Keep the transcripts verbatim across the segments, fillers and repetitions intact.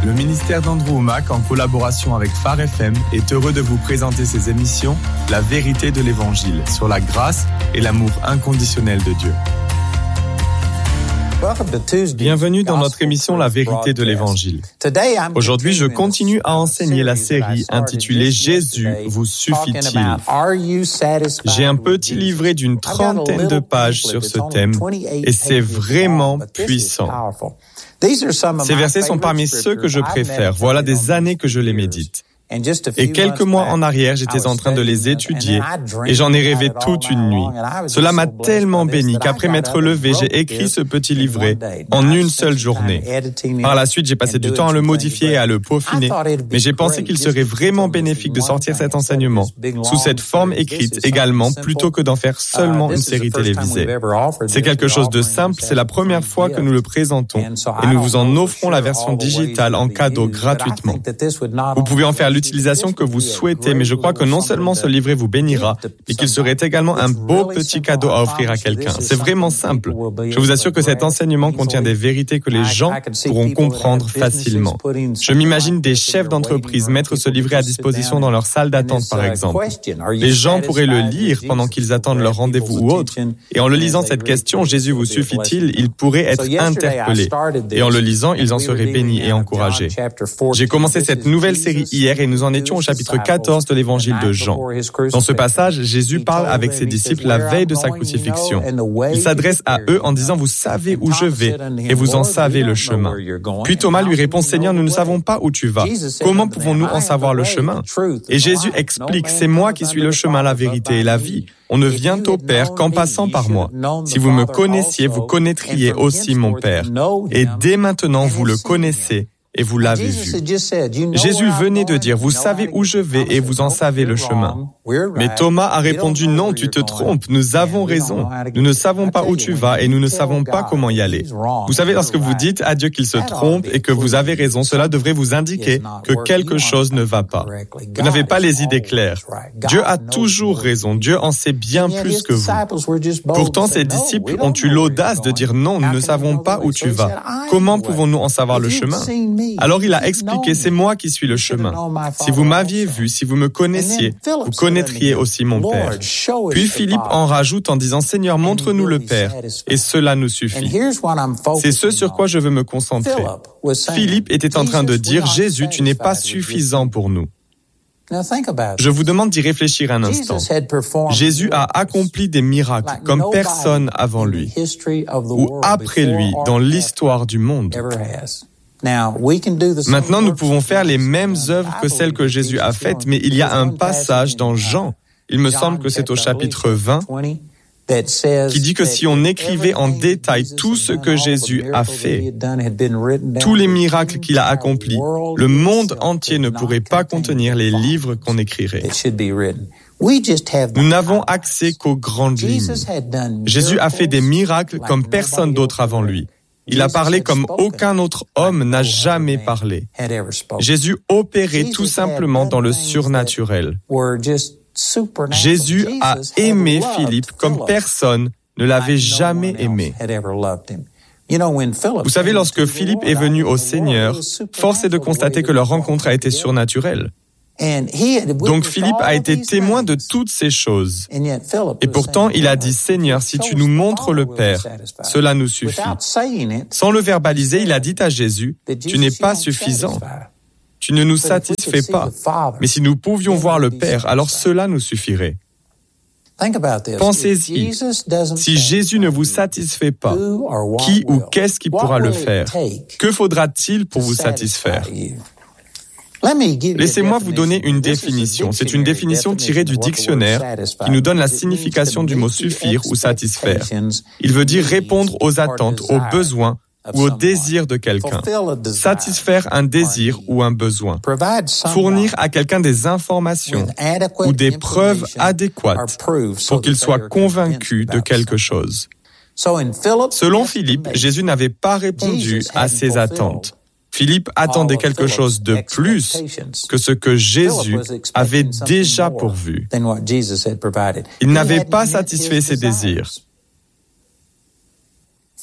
Le ministère d'Andrew Wommack, en collaboration avec Phare F M, est heureux de vous présenter ses émissions « La vérité de l'Évangile » sur la grâce et l'amour inconditionnel de Dieu. Bienvenue dans notre émission « La vérité de l'Évangile ». Aujourd'hui, je continue à enseigner la série intitulée « Jésus vous suffit-il ». J'ai un petit livret d'une trentaine de pages sur ce thème et c'est vraiment puissant. Ces versets sont parmi ceux que je préfère. Voilà des années que je les médite. Et quelques mois en arrière, j'étais en train de les étudier et j'en ai rêvé toute une nuit. Cela m'a tellement béni qu'après m'être levé, j'ai écrit ce petit livret en une seule journée. Par la suite, j'ai passé du temps à le modifier et à le peaufiner, mais j'ai pensé qu'il serait vraiment bénéfique de sortir cet enseignement sous cette forme écrite également, plutôt que d'en faire seulement une série télévisée. C'est quelque chose de simple, c'est la première fois que nous le présentons et nous vous en offrons la version digitale en cadeau gratuitement. Vous pouvez en faire l'utilisation que vous souhaitez, mais je crois que non seulement ce livret vous bénira, mais qu'il serait également un beau petit cadeau à offrir à quelqu'un. C'est vraiment simple. Je vous assure que cet enseignement contient des vérités que les gens pourront comprendre facilement. Je m'imagine des chefs d'entreprise mettre ce livret à disposition dans leur salle d'attente, par exemple. Les gens pourraient le lire pendant qu'ils attendent leur rendez-vous ou autre, et en le lisant cette question, Jésus vous suffit-il, ils pourraient être interpellés. Et en le lisant, ils en seraient bénis et encouragés. J'ai commencé cette nouvelle série hier et nous en étions au chapitre quatorze de l'évangile de Jean. Dans ce passage, Jésus parle avec ses disciples la veille de sa crucifixion. Il s'adresse à eux en disant « Vous savez où je vais et vous en savez le chemin ». Puis Thomas lui répond « Seigneur, nous ne savons pas où tu vas. Comment pouvons-nous en savoir le chemin ?» Et Jésus explique « C'est moi qui suis le chemin, la vérité et la vie. On ne vient au Père qu'en passant par moi. Si vous me connaissiez, vous connaîtriez aussi mon Père. Et dès maintenant, vous le connaissez. » Et vous l'avez vu. Jésus venait de dire, vous savez où je vais et vous en savez le chemin. Mais Thomas a répondu, non, tu te trompes, nous avons raison. Nous ne savons pas où tu vas et nous ne savons pas comment y aller. Vous savez, lorsque vous dites à Dieu qu'il se trompe et que vous avez raison, cela devrait vous indiquer que quelque chose ne va pas. Vous n'avez pas les idées claires. Dieu a toujours raison, Dieu en sait bien plus que vous. Pourtant, ses disciples ont eu l'audace de dire, non, nous ne savons pas où tu vas. Comment pouvons-nous en savoir le chemin? Alors il a expliqué, c'est moi qui suis le chemin. Si vous m'aviez vu, si vous me connaissiez, vous connaîtriez aussi mon Père. Puis Philippe en rajoute en disant, Seigneur, montre-nous le Père, et cela nous suffit. C'est ce sur quoi je veux me concentrer. Philippe était en train de dire, Jésus, tu n'es pas suffisant pour nous. Je vous demande d'y réfléchir un instant. Jésus a accompli des miracles comme personne avant lui, ou après lui dans l'histoire du monde. Maintenant, nous pouvons faire les mêmes œuvres que celles que Jésus a faites, mais il y a un passage dans Jean, il me semble que c'est au chapitre vingt, qui dit que si on écrivait en détail tout ce que Jésus a fait, tous les miracles qu'il a accomplis, le monde entier ne pourrait pas contenir les livres qu'on écrirait. Nous n'avons accès qu'aux grandes lignes. Jésus a fait des miracles comme personne d'autre avant lui. Il a parlé comme aucun autre homme n'a jamais parlé. Jésus opérait tout simplement dans le surnaturel. Jésus a aimé Philippe comme personne ne l'avait jamais aimé. Vous savez, lorsque Philippe est venu au Seigneur, force est de constater que leur rencontre a été surnaturelle. Donc Philippe a été témoin de toutes ces choses. Et pourtant, il a dit, Seigneur, si tu nous montres le Père, cela nous suffit. Sans le verbaliser, il a dit à Jésus, tu n'es pas suffisant. Tu ne nous satisfais pas. Mais si nous pouvions voir le Père, alors cela nous suffirait. Pensez-y. Si Jésus ne vous satisfait pas, qui ou qu'est-ce qui pourra le faire? Que faudra-t-il pour vous satisfaire? Laissez-moi vous donner une définition. C'est une définition tirée du dictionnaire qui nous donne la signification du mot suffire ou satisfaire. Il veut dire répondre aux attentes, aux besoins ou aux désirs de quelqu'un. Satisfaire un désir ou un besoin. Fournir à quelqu'un des informations ou des preuves adéquates pour qu'il soit convaincu de quelque chose. Selon Philippe, Jésus n'avait pas répondu à ses attentes. Philippe attendait quelque chose de plus que ce que Jésus avait déjà pourvu. Il n'avait pas satisfait ses désirs.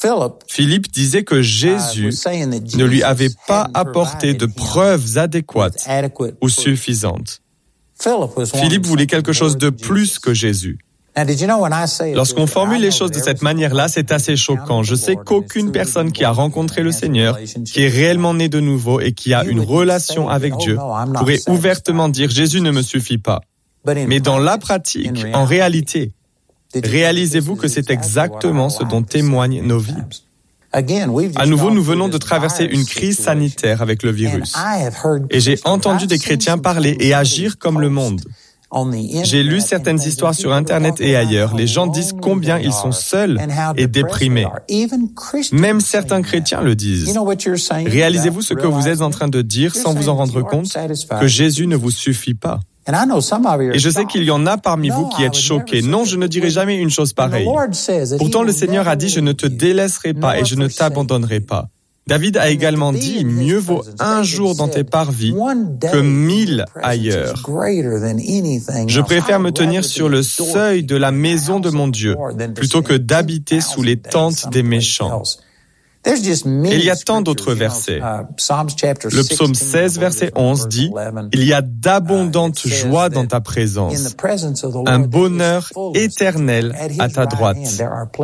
Philippe disait que Jésus ne lui avait pas apporté de preuves adéquates ou suffisantes. Philippe voulait quelque chose de plus que Jésus. Lorsqu'on formule les choses de cette manière-là, c'est assez choquant. Je sais qu'aucune personne qui a rencontré le Seigneur, qui est réellement née de nouveau et qui a une relation avec Dieu, pourrait ouvertement dire « Jésus ne me suffit pas ». Mais dans la pratique, en réalité, réalisez-vous que c'est exactement ce dont témoignent nos vies. À nouveau, nous venons de traverser une crise sanitaire avec le virus. Et j'ai entendu des chrétiens parler et agir comme le monde. J'ai lu certaines histoires sur Internet et ailleurs. Les gens disent combien ils sont seuls et déprimés. Même certains chrétiens le disent. Réalisez-vous ce que vous êtes en train de dire sans vous en rendre compte, que Jésus ne vous suffit pas. Et je sais qu'il y en a parmi vous qui êtes choqués. Non, je ne dirai jamais une chose pareille. Pourtant, le Seigneur a dit, je ne te délaisserai pas et je ne t'abandonnerai pas. David a également dit, mieux vaut un jour dans tes parvis que mille ailleurs. Je préfère me tenir sur le seuil de la maison de mon Dieu plutôt que d'habiter sous les tentes des méchants. Et il y a tant d'autres versets. Le psaume seize, verset onze dit, « Il y a d'abondantes joies dans ta présence, un bonheur éternel à ta droite. »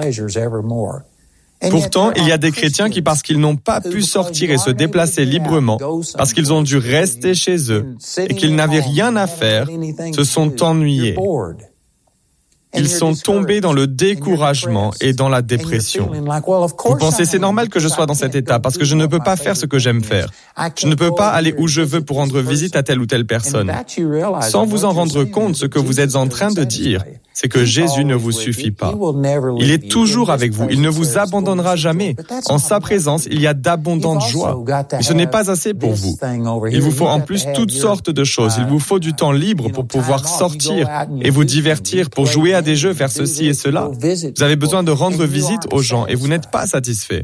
Pourtant, il y a des chrétiens qui, parce qu'ils n'ont pas pu sortir et se déplacer librement, parce qu'ils ont dû rester chez eux et qu'ils n'avaient rien à faire, se sont ennuyés. Ils sont tombés dans le découragement et dans la dépression. Vous pensez, c'est normal que je sois dans cet état parce que je ne peux pas faire ce que j'aime faire. Je ne peux pas aller où je veux pour rendre visite à telle ou telle personne. Sans vous en rendre compte, ce que vous êtes en train de dire, c'est que Jésus ne vous suffit pas. Il est toujours avec vous. Il ne vous abandonnera jamais. En sa présence, il y a d'abondantes joies. Mais ce n'est pas assez pour vous. Il vous faut en plus toutes sortes de choses. Il vous faut du temps libre pour pouvoir sortir et vous divertir, pour jouer à des jeux, faire ceci et cela. Vous avez besoin de rendre visite aux gens et vous n'êtes pas satisfait.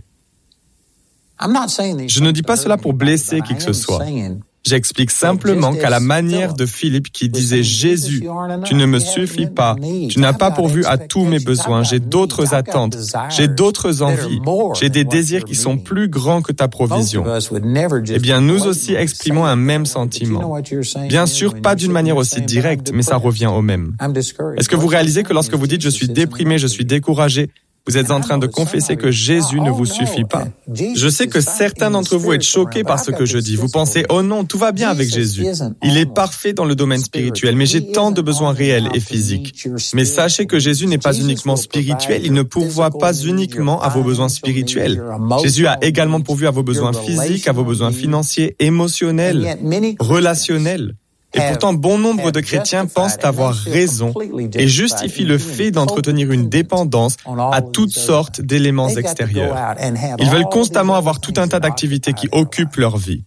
Je ne dis pas cela pour blesser qui que ce soit. J'explique simplement qu'à la manière de Philippe qui disait « Jésus, tu ne me suffis pas, tu n'as pas pourvu à tous mes besoins, j'ai d'autres attentes, j'ai d'autres envies, j'ai des désirs qui sont plus grands que ta provision. » Eh bien, nous aussi exprimons un même sentiment. Bien sûr, pas d'une manière aussi directe, mais ça revient au même. Est-ce que vous réalisez que lorsque vous dites « je suis déprimé, je suis découragé », vous êtes en train de confesser que Jésus ne vous suffit pas. Je sais que certains d'entre vous êtes choqués par ce que je dis. Vous pensez, oh non, tout va bien avec Jésus. Il est parfait dans le domaine spirituel, mais j'ai tant de besoins réels et physiques. Mais sachez que Jésus n'est pas uniquement spirituel, il ne pourvoit pas uniquement à vos besoins spirituels. Jésus a également pourvu à vos besoins physiques, à vos besoins financiers, émotionnels, relationnels. Et pourtant, bon nombre de chrétiens pensent avoir raison et justifient le fait d'entretenir une dépendance à toutes sortes d'éléments extérieurs. Ils veulent constamment avoir tout un tas d'activités qui occupent leur vie.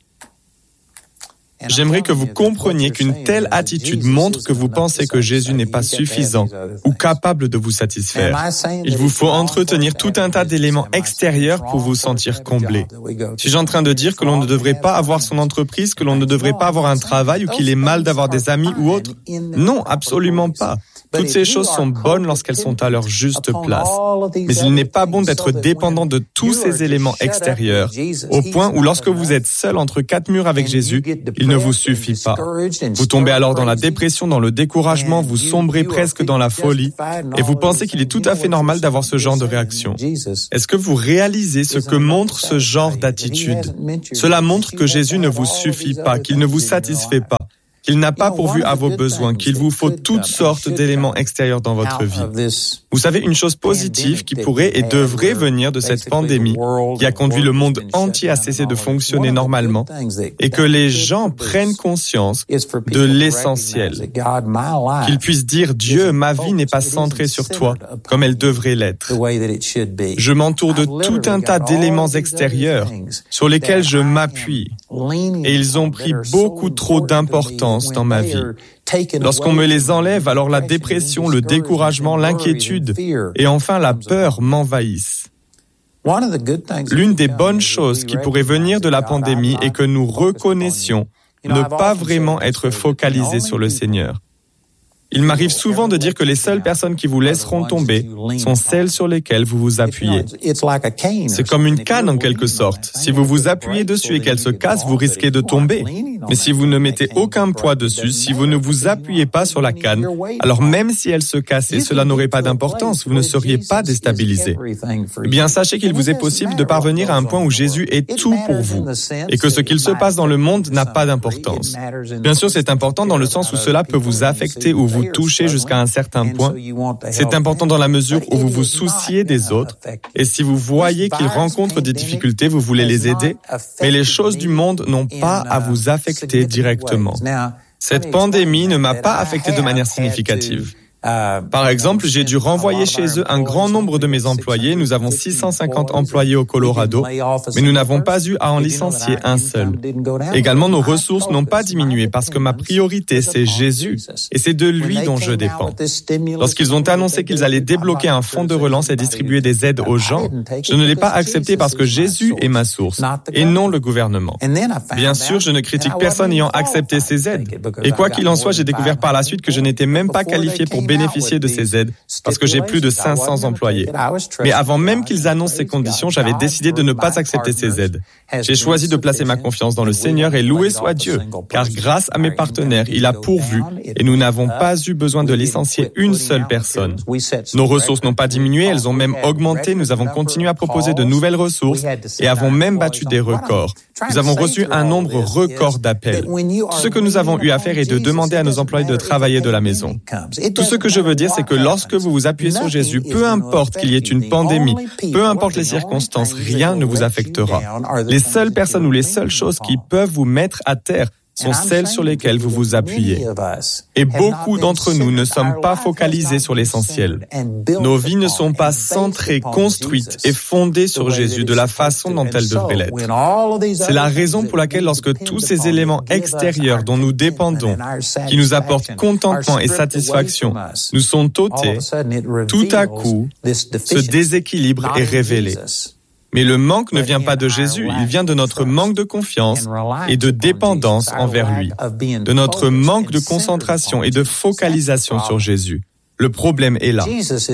J'aimerais que vous compreniez qu'une telle attitude montre que vous pensez que Jésus n'est pas suffisant ou capable de vous satisfaire. Il vous faut entretenir tout un tas d'éléments extérieurs pour vous sentir comblé. Suis-je en train de dire que l'on ne devrait pas avoir son entreprise, que l'on ne devrait pas avoir un travail ou qu'il est mal d'avoir des amis ou autre? Non, absolument pas. Toutes ces choses sont bonnes lorsqu'elles sont à leur juste place. Mais il n'est pas bon d'être dépendant de tous ces éléments extérieurs, au point où lorsque vous êtes seul entre quatre murs avec Jésus, il ne vous suffit pas. Vous tombez alors dans la dépression, dans le découragement, vous sombrez presque dans la folie, et vous pensez qu'il est tout à fait normal d'avoir ce genre de réaction. Est-ce que vous réalisez ce que montre ce genre d'attitude? Cela montre que Jésus ne vous suffit pas, qu'il ne vous satisfait pas. Il n'a pas pourvu à vos besoins, qu'il vous faut toutes sortes d'éléments extérieurs dans votre vie. Vous savez, une chose positive qui pourrait et devrait venir de cette pandémie, qui a conduit le monde entier à cesser de fonctionner normalement, et que les gens prennent conscience de l'essentiel. Qu'ils puissent dire, Dieu, ma vie n'est pas centrée sur toi, comme elle devrait l'être. Je m'entoure de tout un tas d'éléments extérieurs sur lesquels je m'appuie, et ils ont pris beaucoup trop d'importance dans ma vie. Lorsqu'on me les enlève, alors la dépression, le découragement, l'inquiétude et enfin la peur m'envahissent. L'une des bonnes choses qui pourrait venir de la pandémie est que nous reconnaissions ne pas vraiment être focalisés sur le Seigneur. Il m'arrive souvent de dire que les seules personnes qui vous laisseront tomber sont celles sur lesquelles vous vous appuyez. C'est comme une canne en quelque sorte. Si vous vous appuyez dessus et qu'elle se casse, vous risquez de tomber. Mais si vous ne mettez aucun poids dessus, si vous ne vous appuyez pas sur la canne, alors même si elle se cassait, cela n'aurait pas d'importance, vous ne seriez pas déstabilisé. Eh bien, sachez qu'il vous est possible de parvenir à un point où Jésus est tout pour vous et que ce qu'il se passe dans le monde n'a pas d'importance. Bien sûr, c'est important dans le sens où cela peut vous affecter ou vous toucher jusqu'à un certain point. C'est important dans la mesure où vous vous souciez des autres et si vous voyez qu'ils rencontrent des difficultés, vous voulez les aider, mais les choses du monde n'ont pas à vous affecter directement. Cette pandémie ne m'a pas affecté de manière significative. Par exemple, j'ai dû renvoyer chez eux un grand nombre de mes employés. Nous avons six cent cinquante employés au Colorado, mais nous n'avons pas eu à en licencier un seul. Également, nos ressources n'ont pas diminué parce que ma priorité, c'est Jésus, et c'est de lui dont je dépends. Lorsqu'ils ont annoncé qu'ils allaient débloquer un fonds de relance et distribuer des aides aux gens, je ne l'ai pas accepté parce que Jésus est ma source, et non le gouvernement. Bien sûr, je ne critique personne ayant accepté ces aides. Et quoi qu'il en soit, j'ai découvert par la suite que je n'étais même pas qualifié pour bénéficier de ces aides parce que j'ai plus de cinq cents employés. Mais avant même qu'ils annoncent ces conditions, j'avais décidé de ne pas accepter ces aides. J'ai choisi de placer ma confiance dans le Seigneur et loué soit Dieu, car grâce à mes partenaires, il a pourvu et nous n'avons pas eu besoin de licencier une seule personne. Nos ressources n'ont pas diminué, elles ont même augmenté. Nous avons continué à proposer de nouvelles ressources et avons même battu des records. Nous avons reçu un nombre record d'appels. Tout ce que nous avons eu à faire est de demander à nos employés de travailler de la maison. Tout ce que je veux dire, c'est que lorsque vous vous appuyez sur Jésus, peu importe qu'il y ait une pandémie, peu importe les circonstances, rien ne vous affectera. Les seules personnes ou les seules choses qui peuvent vous mettre à terre sont celles sur lesquelles vous vous appuyez. Et beaucoup d'entre nous ne sommes pas focalisés sur l'essentiel. Nos vies ne sont pas centrées, construites et fondées sur Jésus de la façon dont elles devraient l'être. C'est la raison pour laquelle lorsque tous ces éléments extérieurs dont nous dépendons, qui nous apportent contentement et satisfaction, nous sont ôtés, tout à coup, ce déséquilibre est révélé. Mais le manque ne vient pas de Jésus, il vient de notre manque de confiance et de dépendance envers lui, de notre manque de concentration et de focalisation sur Jésus. Le problème est là.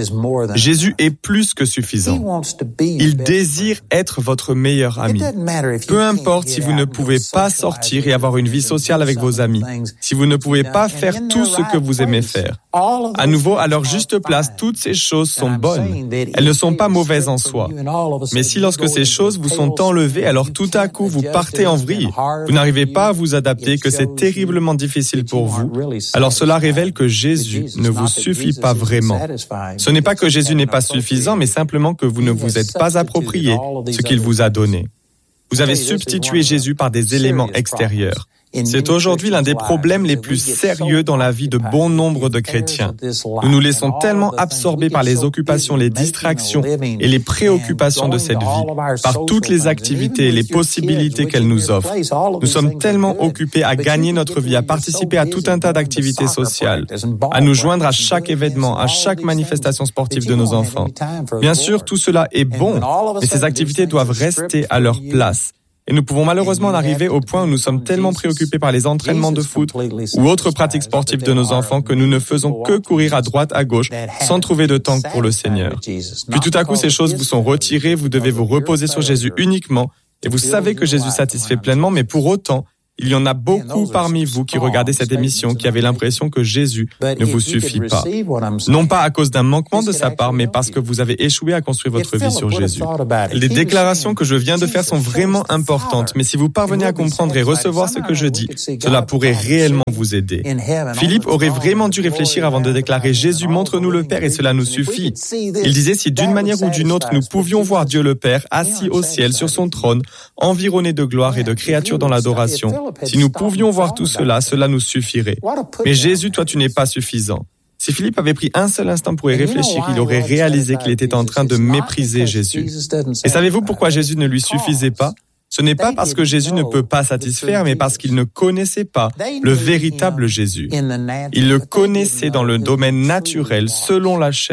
Jésus est plus que suffisant. Il désire être votre meilleur ami. Peu importe si vous ne pouvez pas sortir et avoir une vie sociale avec vos amis, si vous ne pouvez pas faire tout ce que vous aimez faire. À nouveau, à leur juste place, toutes ces choses sont bonnes. Elles ne sont pas mauvaises en soi. Mais si lorsque ces choses vous sont enlevées, alors tout à coup vous partez en vrille, vous n'arrivez pas à vous adapter, que c'est terriblement difficile pour vous, alors cela révèle que Jésus ne vous suffit pas vraiment. Ce n'est pas que Jésus n'est pas suffisant, mais simplement que vous ne vous êtes pas approprié ce qu'il vous a donné. Vous avez substitué Jésus par des éléments extérieurs. C'est aujourd'hui l'un des problèmes les plus sérieux dans la vie de bon nombre de chrétiens. Nous nous laissons tellement absorber par les occupations, les distractions et les préoccupations de cette vie, par toutes les activités et les possibilités qu'elles nous offrent. Nous sommes tellement occupés à gagner notre vie, à participer à tout un tas d'activités sociales, à nous joindre à chaque événement, à chaque manifestation sportive de nos enfants. Bien sûr, tout cela est bon, mais ces activités doivent rester à leur place. Et nous pouvons malheureusement en arriver au point où nous sommes tellement préoccupés par les entraînements de foot ou autres pratiques sportives de nos enfants que nous ne faisons que courir à droite, à gauche, sans trouver de temps pour le Seigneur. Puis tout à coup, ces choses vous sont retirées, vous devez vous reposer sur Jésus uniquement, et vous savez que Jésus satisfait pleinement, mais pour autant, il y en a beaucoup parmi vous qui regardez cette émission qui avaient l'impression que Jésus ne vous suffit pas. Non pas à cause d'un manquement de sa part, mais parce que vous avez échoué à construire votre vie sur Jésus. Les déclarations que je viens de faire sont vraiment importantes, mais si vous parvenez à comprendre et recevoir ce que je dis, cela pourrait réellement vous aider. Philippe aurait vraiment dû réfléchir avant de déclarer « Jésus, montre-nous le Père et cela nous suffit ». Il disait si d'une manière ou d'une autre nous pouvions voir Dieu le Père assis au ciel sur son trône, environné de gloire et de créatures dans l'adoration, si nous pouvions voir tout cela, cela nous suffirait. Mais Jésus, toi, tu n'es pas suffisant. Si Philippe avait pris un seul instant pour y réfléchir, il aurait réalisé qu'il était en train de mépriser Jésus. Et savez-vous pourquoi Jésus ne lui suffisait pas? Ce n'est pas parce que Jésus ne peut pas satisfaire, mais parce qu'il ne connaissait pas le véritable Jésus. Il le connaissait dans le domaine naturel, selon la chair.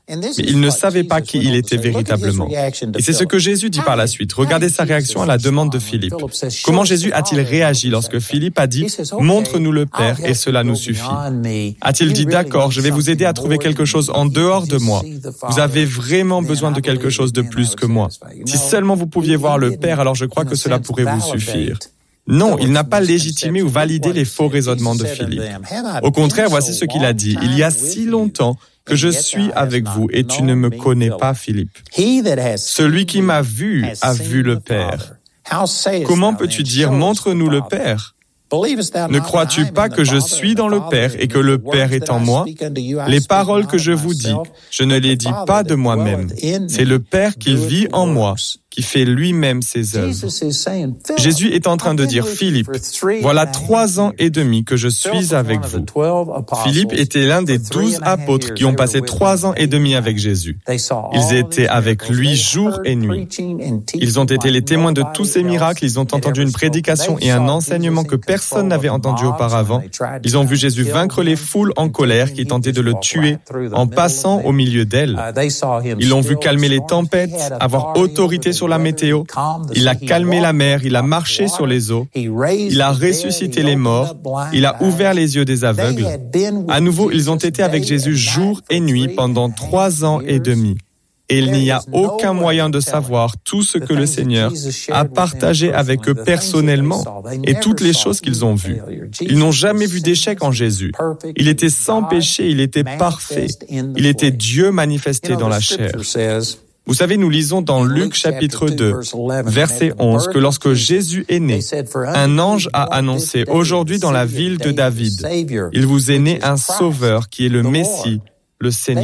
mais ils ne savaient pas qui il était véritablement. Et c'est ce que Jésus dit par la suite. Regardez sa réaction à la demande de Philippe. Comment Jésus a-t-il réagi lorsque Philippe a dit « Montre-nous le Père et cela nous suffit ». A-t-il dit « D'accord, je vais vous aider à trouver quelque chose en dehors de moi. Vous avez vraiment besoin de quelque chose de plus que moi. Si seulement vous pouviez voir le Père, alors je crois que cela pourrait vous suffire. » Non, il n'a pas légitimé ou validé les faux raisonnements de Philippe. Au contraire, voici ce qu'il a dit. « Il y a si longtemps que je suis avec vous et tu ne me connais pas, Philippe. Celui qui m'a vu a vu le Père. Comment peux-tu dire « Montre-nous le Père » ? Ne crois-tu pas que je suis dans le Père et que le Père est en moi? Les paroles que je vous dis, je ne les dis pas de moi-même. C'est le Père qui vit en moi, qui fait lui-même ses œuvres. Jésus est en train de dire, Philippe, voilà trois ans et demi que je suis avec vous. Philippe était l'un des douze apôtres qui ont passé trois ans et demi avec Jésus. Ils étaient avec lui jour et nuit. Ils ont été les témoins de tous ces miracles, ils ont entendu une prédication et un enseignement que personne n'avait entendu auparavant. Ils ont vu Jésus vaincre les foules en colère qui tentaient de le tuer en passant au milieu d'elles. Ils l'ont vu calmer les tempêtes, avoir autorité sur la météo. Il a calmé la mer, il a marché sur les eaux. Il a ressuscité les morts. Il a ouvert les yeux des aveugles. À nouveau, ils ont été avec Jésus jour et nuit pendant trois ans et demi. Et il n'y a aucun moyen de savoir tout ce que le Seigneur a partagé avec eux personnellement et toutes les choses qu'ils ont vues. Ils n'ont jamais vu d'échec en Jésus. Il était sans péché, il était parfait. Il était Dieu manifesté dans la chair. Vous savez, nous lisons dans Luc chapitre deux, verset onze, que lorsque Jésus est né, un ange a annoncé, « Aujourd'hui dans la ville de David, il vous est né un sauveur qui est le Messie, le Seigneur. »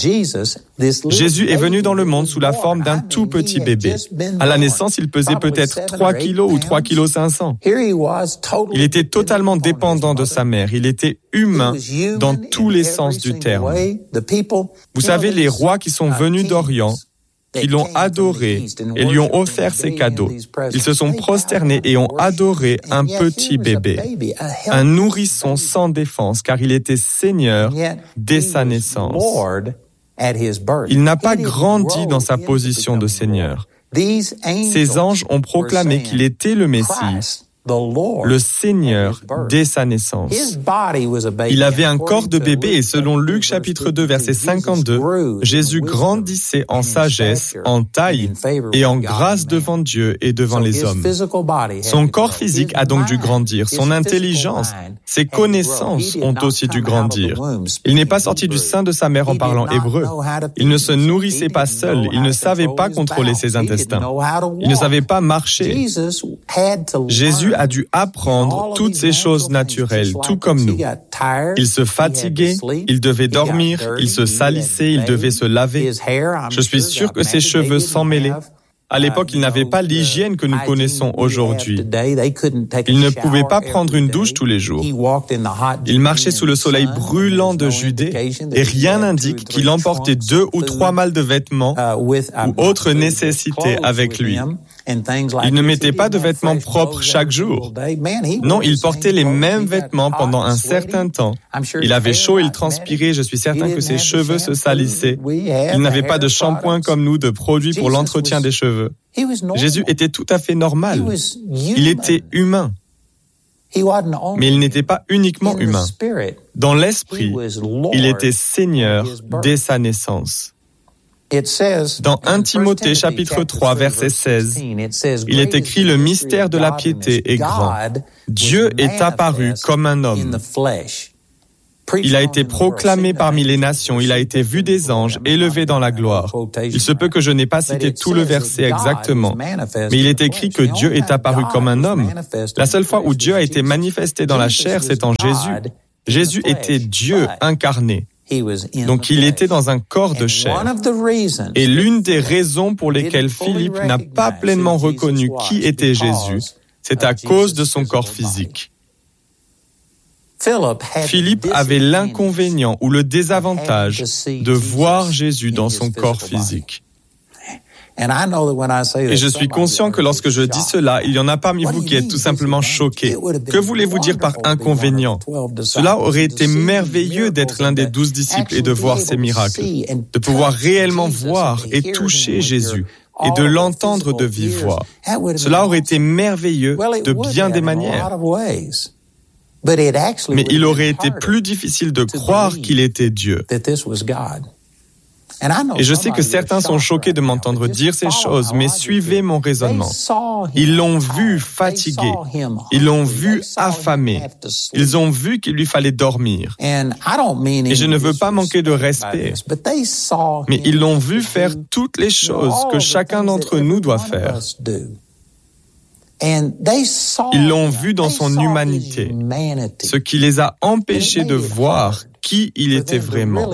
Jésus est venu dans le monde sous la forme d'un tout petit bébé. À la naissance, il pesait peut-être trois kilos ou trois kilos cinq cents. Il était totalement dépendant de sa mère. Il était humain dans tous les sens du terme. Vous savez, les rois qui sont venus d'Orient, qui l'ont adoré et lui ont offert ses cadeaux. Ils se sont prosternés et ont adoré un petit bébé, un nourrisson sans défense, car il était Seigneur dès sa naissance. Il n'a pas grandi dans sa position de Seigneur. Ces anges ont proclamé qu'il était le Messie, le Seigneur dès sa naissance. Il avait un corps de bébé et selon Luc chapitre deux verset cinquante-deux, Jésus grandissait en sagesse, en taille et en grâce devant Dieu et devant les hommes. Son corps physique a donc dû grandir, son intelligence, ses connaissances ont aussi dû grandir. Il n'est pas sorti du sein de sa mère en parlant hébreu. Il ne se nourrissait pas seul, il ne savait pas contrôler ses intestins. Il ne savait pas marcher. Jésus a dû apprendre toutes ces choses naturelles, tout comme nous. Il se fatiguait, il devait dormir, il se salissait, il devait se laver. Je suis sûr que ses cheveux s'en mêlaient. À l'époque, il n'avait pas l'hygiène que nous connaissons aujourd'hui. Il ne pouvait pas prendre une douche tous les jours. Il marchait sous le soleil brûlant de Judée et rien n'indique qu'il emportait deux ou trois malles de vêtements ou autres nécessités avec lui. Il ne mettait pas de vêtements propres chaque jour. Non, il portait les mêmes vêtements pendant un certain temps. Il avait chaud, il transpirait, je suis certain que ses cheveux se salissaient. Il n'avait pas de shampoing comme nous, de produits pour l'entretien des cheveux. Jésus était tout à fait normal. Il était humain. Mais il n'était pas uniquement humain. Dans l'esprit, il était Seigneur dès sa naissance. Dans Premier Timothée chapitre trois verset seize, il est écrit « Le mystère de la piété est grand. Dieu est apparu comme un homme. Il a été proclamé parmi les nations, il a été vu des anges, élevé dans la gloire. » Il se peut que je n'ai pas cité tout le verset exactement, mais il est écrit que Dieu est apparu comme un homme. La seule fois où Dieu a été manifesté dans la chair, c'est en Jésus. Jésus était Dieu incarné. Donc il était dans un corps de chair. Et l'une des raisons pour lesquelles Philippe n'a pas pleinement reconnu qui était Jésus, c'est à cause de son corps physique. Philippe avait l'inconvénient ou le désavantage de voir Jésus dans son corps physique. Et je suis conscient que lorsque je dis cela, il y en a parmi vous qui êtes tout simplement choqués. Que voulez-vous dire par inconvénient? Cela aurait été merveilleux d'être l'un des douze disciples et de voir ces miracles, de pouvoir réellement voir et toucher Jésus et de l'entendre de vive voix. Cela aurait été merveilleux de bien des manières. Mais il aurait été plus difficile de croire qu'il était Dieu. Et je sais que certains sont choqués de m'entendre dire ces choses, mais suivez mon raisonnement. Ils l'ont vu fatigué, ils l'ont vu affamé, ils ont vu qu'il lui fallait dormir. Et je ne veux pas manquer de respect, mais ils l'ont vu faire toutes les choses que chacun d'entre nous doit faire. Ils l'ont vu dans son humanité, ce qui les a empêchés de voir qui il était vraiment.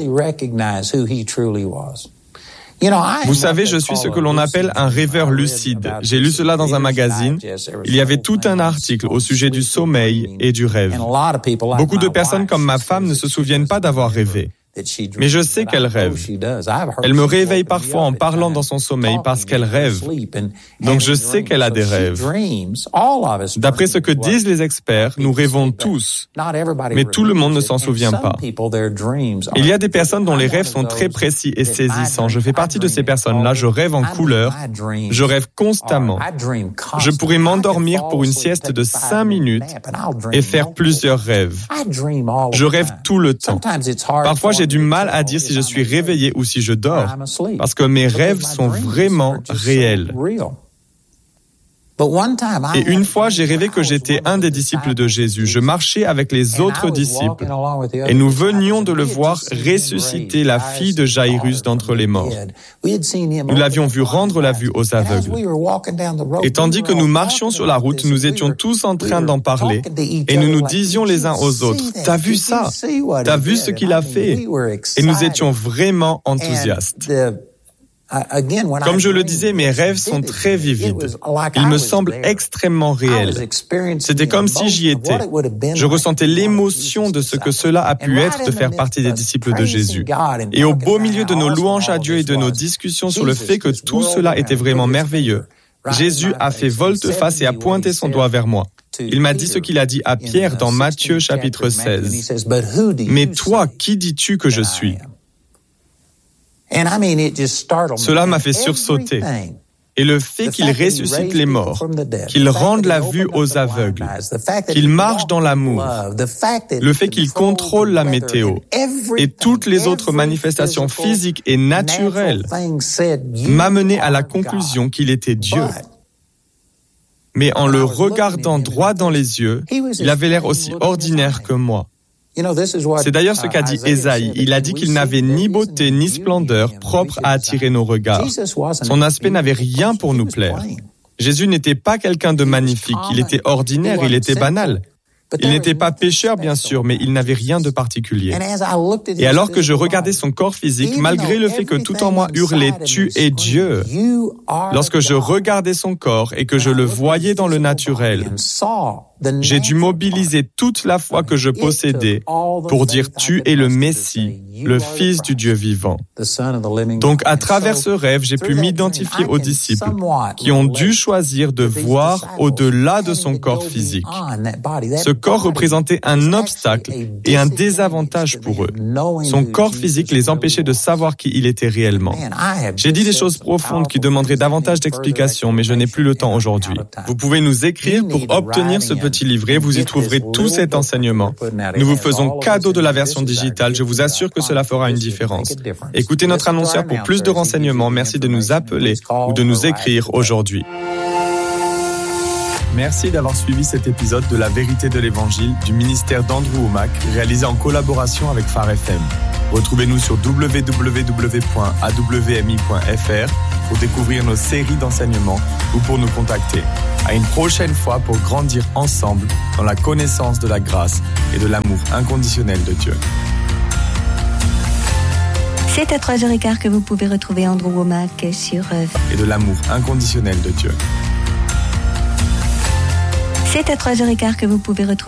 Vous savez, je suis ce que l'on appelle un rêveur lucide. J'ai lu cela dans un magazine. Il y avait tout un article au sujet du sommeil et du rêve. Beaucoup de personnes comme ma femme ne se souviennent pas d'avoir rêvé. Mais je sais qu'elle rêve. Elle me réveille parfois en parlant dans son sommeil parce qu'elle rêve. Donc je sais qu'elle a des rêves. D'après ce que disent les experts, nous rêvons tous. Mais tout le monde ne s'en souvient pas. Il y a des personnes dont les rêves sont très précis et saisissants. Je fais partie de ces personnes-là. Je rêve en couleur. Je rêve constamment. Je pourrais m'endormir pour une sieste de cinq minutes et faire plusieurs rêves. Je rêve tout le temps. Parfois, j'ai du mal à dire si je suis réveillé ou si je dors, parce que mes rêves sont vraiment réels. Et une fois, j'ai rêvé que j'étais un des disciples de Jésus. Je marchais avec les autres disciples et nous venions de le voir ressusciter la fille de Jairus d'entre les morts. Nous l'avions vu rendre la vue aux aveugles. Et tandis que nous marchions sur la route, nous étions tous en train d'en parler et nous nous disions les uns aux autres, « T'as vu ça? T'as vu ce qu'il a fait? » Et nous étions vraiment enthousiastes. Comme je le disais, mes rêves sont très vivides. Ils me semblent extrêmement réels. C'était comme si j'y étais. Je ressentais l'émotion de ce que cela a pu être de faire partie des disciples de Jésus. Et au beau milieu de nos louanges à Dieu et de nos discussions sur le fait que tout cela était vraiment merveilleux, Jésus a fait volte-face et a pointé son doigt vers moi. Il m'a dit ce qu'il a dit à Pierre dans Matthieu chapitre seize. « Mais toi, qui dis-tu que je suis ?» Cela m'a fait sursauter. Et le fait qu'il ressuscite les morts, qu'il rende la vue aux aveugles, qu'il marche dans l'amour, le fait qu'il contrôle la météo et toutes les autres manifestations physiques et naturelles m'a mené à la conclusion qu'il était Dieu. Mais en le regardant droit dans les yeux, il avait l'air aussi ordinaire que moi. C'est d'ailleurs ce qu'a dit Ésaïe. Il a dit qu'il n'avait ni beauté ni splendeur propre à attirer nos regards. Son aspect n'avait rien pour nous plaire. Jésus n'était pas quelqu'un de magnifique, il était ordinaire, il était banal. Il n'était pas pécheur, bien sûr, mais il n'avait rien de particulier. Et alors que je regardais son corps physique, malgré le fait que tout en moi hurlait « Tu es Dieu », lorsque je regardais son corps et que je le voyais dans le naturel, j'ai dû mobiliser toute la foi que je possédais pour dire « Tu es le Messie, le Fils du Dieu vivant ». Donc, à travers ce rêve, j'ai pu m'identifier aux disciples qui ont dû choisir de voir au-delà de son corps physique. Ce corps représentait un obstacle et un désavantage pour eux. Son corps physique les empêchait de savoir qui il était réellement. J'ai dit des choses profondes qui demanderaient davantage d'explications, mais je n'ai plus le temps aujourd'hui. Vous pouvez nous écrire pour obtenir ce petit livret. Vous y trouverez tout cet enseignement. Nous vous faisons cadeau de la version digitale. Je vous assure que cela fera une différence. Écoutez notre annonceur pour plus de renseignements. Merci de nous appeler ou de nous écrire aujourd'hui. Merci d'avoir suivi cet épisode de La Vérité de l'Évangile du ministère d'Andrew Wommack, réalisé en collaboration avec Phare F M. Retrouvez-nous sur w w w point a w m i point f r pour découvrir nos séries d'enseignements ou pour nous contacter. À une prochaine fois pour grandir ensemble dans la connaissance de la grâce et de l'amour inconditionnel de Dieu. C'est à trois heures quinze que vous pouvez retrouver Andrew Wommack sur... Et de l'amour inconditionnel de Dieu. C'est à trois heures quinze que vous pouvez retrouver